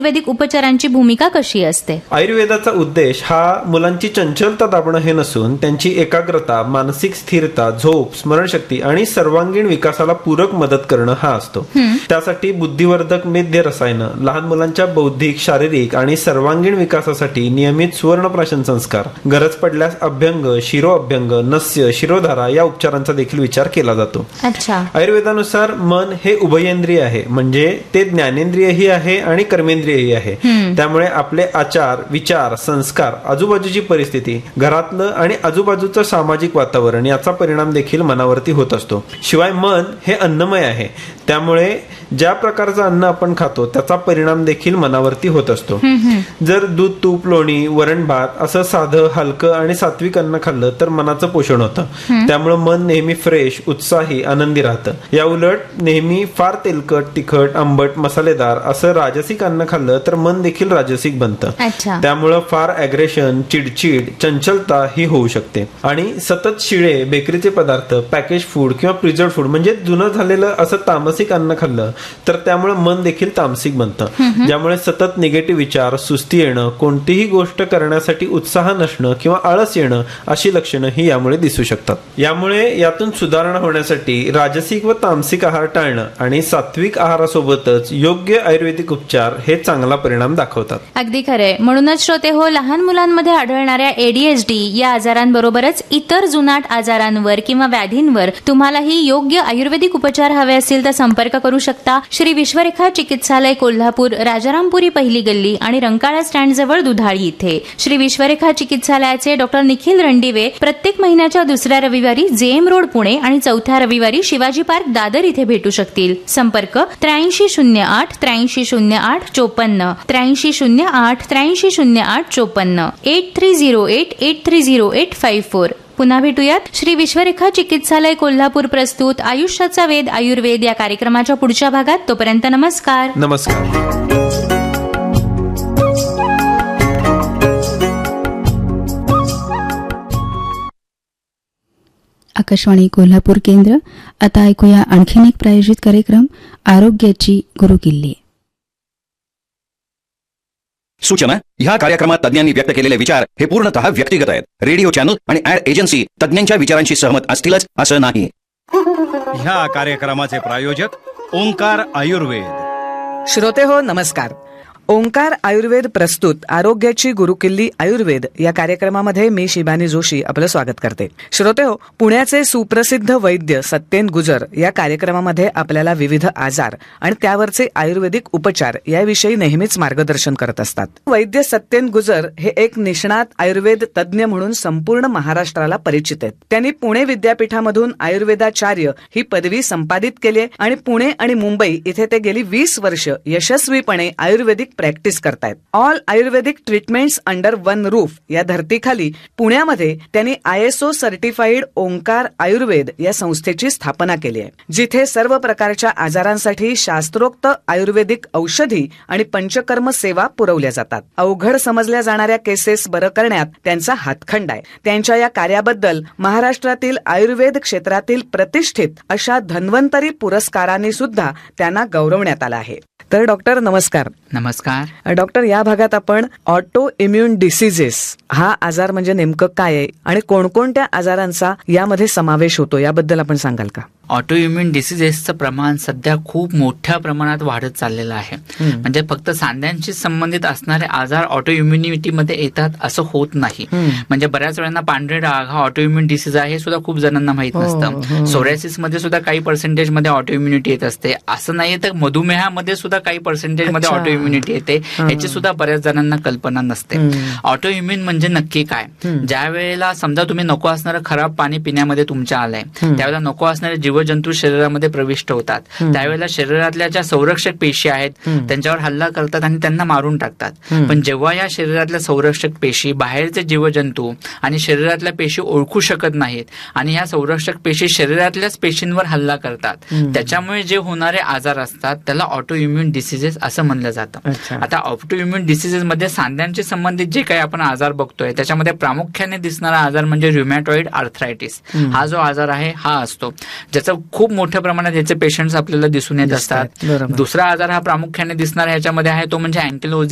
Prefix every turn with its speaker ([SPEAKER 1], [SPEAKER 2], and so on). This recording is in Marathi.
[SPEAKER 1] आयुर्वेदिक उपचारांची भूमिका कशी असते?
[SPEAKER 2] आयुर्वेदाचा उद्देश हा मुलांची चंचलता दाबणं हे नसून त्यांची एकाग्रता, मानसिक स्थिरता, झोप, स्मरणशक्ती आणि सर्वांगीण विकासाला पूरक मदत करणं हा असतो. त्यासाठी बुद्धिवर्धक मेद्य रसायनं, लहान मुलांच्या बौद्धिक, शारीरिक आणि सर्वांगीण विकासासाठी नियमित सुवर्णप्राशन संस्कार, गरज पडल्यास अभ्यंग, शिरोअभ्यंग, नस्य, शिरोधारा या उपचारांचा देखील विचार केला जातो.
[SPEAKER 1] अच्छा.
[SPEAKER 2] आयुर्वेदानुसार मन हे उभयेंद्रिय आहे, म्हणजे ते ज्ञानेंद्रियही आहे आणि कर्मेंद्रियही आहे. त्यामुळे आपले आचार, विचार, संस्कार, आजूबाजूची परिस्थिती, घरातलं आणि आजूबाजूचं सामाजिक वातावरण याचा परिणाम देखील मनावरती होत असतो. शिवाय मन हे अन्नमय आहे, त्यामुळे ज्या प्रकारचं अन्न आपण खातो त्याचा परिणाम देखील मनावरती होत असतो. जर दूध, तूप, लोणी, वरण भात असं साधं, हलकं आणि सात्विक अन्न खाल्लं तर मनाचं पोषण होतं. त्यामुळे मन नेहमी फ्रेश, उत्साही, आनंदी राहतं. या उलट नेहमी फार तेलकट, तिखट, आंबट, मसालेदार असं राजसिक अन्न खाल्लं तर मन देखील राजसिक बनतं. त्यामुळं फार अग्रेशन, चिडचिड, चंचलता ही होऊ शकते. आणि सतत शिळे, बेकरीचे पदार्थ, पॅकेज फूड किंवा प्रिझर्व फूड म्हणजे जुनं झालेलं असं तामसिक अन्न खाल्लं तर त्यामुळे मन देखील तामसिक बनतं. ज्यामुळे सतत निगेटिव्ह विचार, सुस्ती येणं, कोणतीही गोष्ट करण्यासाठी उत्साह नसणं किंवा आळस येणं अशी लक्षणं ही यामुळे दिसू शकतात. यामुळे यातून सुधारणा होण्यासाठी राजसिक व तामसिक आहार टाळणं आणि सात्विक आहारासोबतच योग्य आयुर्वेदिक उपचार हे चांगला परिणाम दाखवतात.
[SPEAKER 1] अगदी खरंय. म्हणूनच श्रोते हो, लहान मुलांमध्ये आढळणाऱ्या ADHD या आजारांबरोबरच इतर जुनाट आजारांवर किंवा व्याधींवर तुम्हालाही योग्य आयुर्वेदिक उपचार हवे असतील तर संपर्क करू शकता. श्री विश्वरेखा चिकित्सालय, कोल्हापूर, राजारामपुरी पहिली गल्ली आणि रंकाळा स्टँड जवळ दुधाळी इथे. श्री विश्वरेखा चिकित्सालयाचे डॉक्टर निखिल रणदिवे प्रत्येक महिन्याच्या दुसऱ्या रविवारी JM रोड पुणे आणि चौथ्या रविवारी शिवाजी पार्क दादर इथे भेटू शकतील. संपर्क 8308 8308 54 8308 8308 54 8308 8308 54. पुन्हा भेटूयात. श्री विश्वरेखा चिकित्सालय कोल्हापूर प्रस्तुत आयुष्याचा वेध आयुर्वेद या कार्यक्रमाच्या पुढच्या भागात. तोपर्यंत नमस्कार.
[SPEAKER 2] नमस्कार.
[SPEAKER 3] आकाशवाणी कोल्हापूर केंद्र. आता ऐकूया आणखीन एक प्रायोजित कार्यक्रम, आरोग्याची गुरुकिल्ली.
[SPEAKER 4] सूचना: ह्या कार्यक्रमात तज्ञांनी व्यक्त केलेले विचार हे पूर्णतः व्यक्तिगत आहेत. रेडिओ चॅनल आणि ऍड एजन्सी तज्ञांच्या विचारांशी सहमत असतीलच असं नाही.
[SPEAKER 5] ह्या कार्यक्रमाचे प्रायोजक ओंकार आयुर्वेद.
[SPEAKER 6] श्रोते हो, नमस्कार. ओंकार आयुर्वेद प्रस्तुत आरोग्याची गुरुकिल्ली आयुर्वेद या कार्यक्रमामध्ये मी शिबानी जोशी आपलं स्वागत करते. श्रोते हो, पुण्याचे सुप्रसिद्ध वैद्य सत्येन गुजर या कार्यक्रमामध्ये आपल्याला विविध आजार आणि त्यावरचे आयुर्वेदिक उपचार याविषयी नेहमीच मार्गदर्शन करत असतात. वैद्य सत्येन गुजर हे एक निष्णात आयुर्वेद तज्ज्ञ म्हणून संपूर्ण महाराष्ट्राला परिचित आहेत. त्यांनी पुणे विद्यापीठामधून आयुर्वेदाचार्य ही पदवी संपादित केली आहे आणि पुणे आणि मुंबई इथे ते गेली 20 वर्ष यशस्वीपणे आयुर्वेदिक प्रॅक्टिस करतायत. ऑल आयुर्वेदिक ट्रीटमेंट्स अंडर वन रूफ या धर्तीखाली पुण्यामध्ये त्यांनी ISO सर्टिफाईड ओंकार आयुर्वेद या संस्थेची स्थापना केली आहे, जिथे सर्व प्रकारच्या आजारांसाठी शास्त्रोक्त आयुर्वेदिक औषधी आणि पंचकर्म सेवा पुरवल्या जातात. अवघड समजल्या जाणाऱ्या केसेस बरं करण्यात त्यांचा हातखंडा आहे. त्यांच्या या कार्याबद्दल महाराष्ट्रातील आयुर्वेद क्षेत्रातील प्रतिष्ठित अशा धन्वंतरी पुरस्कारांनी सुद्धा त्यांना गौरवण्यात आलं आहे. तर डॉक्टर नमस्कार.
[SPEAKER 7] नमस्कार
[SPEAKER 6] डॉक्टर, या भागात आपण ऑटो इम्युन डिसीजेस हा आजार म्हणजे नेमकं काय आहे आणि कोणकोणत्या आजारांचा यामध्ये समावेश होतो याबद्दल आपण सांगाल का?
[SPEAKER 7] ऑटो इम्युन डिसीजेसचं प्रमाण सध्या खूप मोठ्या प्रमाणात वाढत चाललेलं आहे. म्हणजे फक्त सांध्यांशी संबंधित असणारे आजार ऑटो इम्युनिटीमध्ये येतात असं होत नाही. म्हणजे बऱ्याच वेळांना पांढरे डाग हा ऑटो इम्युन डिसीज आहे हे सुद्धा खूप जणांना माहित नसतं. सोरायसिस मध्ये सुद्धा काही पर्सेंटेज मध्ये ऑटो इम्युनिटी येत असते. असं नाहीये तर मधुमेहामध्ये सुद्धा काही पर्सेंटेज मध्ये ऑटो इम्युनिटी येते, याची सुद्धा बऱ्याच जणांना कल्पना नसते. ऑटो इम्युन म्हणजे नक्की काय? ज्या वेळेला समजा तुम्ही नको असणारं खराब पाणी पिण्यामध्ये तुमच्या आलंय, त्यावेळेला नको असणारे जीवजंतू शरीरामध्ये प्रविष्ट होतात. त्यावेळेला शरीरातल्या ज्या संरक्षक पेशी आहेत त्यांच्यावर हल्ला करतात आणि त्यांना मारून टाकतात. पण जेव्हा या शरीरातल्या संरक्षक पेशी बाहेरचे जीवजंतू आणि शरीरातल्या पेशी ओळखू शकत नाहीत आणि ह्या संरक्षक पेशी शरीरातल्याच पेशींवर हल्ला करतात, त्याच्यामुळे जे होणारे आजार असतात त्याला ऑटो इम्युन डिसीजेस असं म्हणलं जातं. जातं. आता ऑटो इम्युन डिसिजेस मध्ये सांध्यांशी संबंधित जे काही आपण आजार बघतोय त्याच्यामध्ये प्रामुख्याने दिसणारा आजार म्हणजे ऱ्युमॅटॉइड आर्थरायटिस. हा जो आजार आहे हा असतो, ज्याचं खूप मोठ्या प्रमाणात याचे पेशंट्स आपल्याला दिसून येत असतात. दुसरा आजार हा प्रामुख्याने दिसणारा ह्याच्यामध्ये आहे तो म्हणजे अँकिलोजिंग